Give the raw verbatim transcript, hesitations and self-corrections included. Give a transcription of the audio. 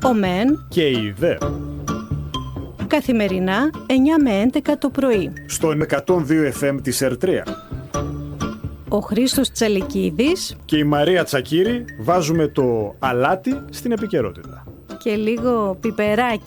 ο ΜΕΝ και η ΔΕ. Καθημερινά εννιά με έντεκα το πρωί. Στον εκατόν δύο εφ εμ της Ερτρία. Ο Χρήστος Τσαλικίδης και η Μαρία Τσακύρη βάζουμε το αλάτι στην επικαιρότητα. και λίγο πιπεράκι.